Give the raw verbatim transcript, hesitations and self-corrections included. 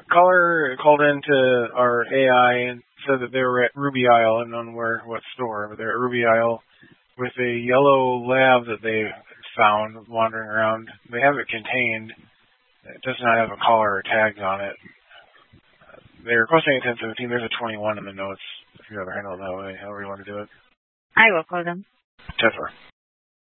caller called into our A I and said that they were at Ruby Isle. I don't know where, what store, but they're at Ruby Isle with a yellow lab that they found wandering around. They have it contained. It does not have a collar or tags on it. They're requesting a ten seventeen. There's a twenty-one in the notes if you ever handle it that way, however you want to do it. I will call them. ten four.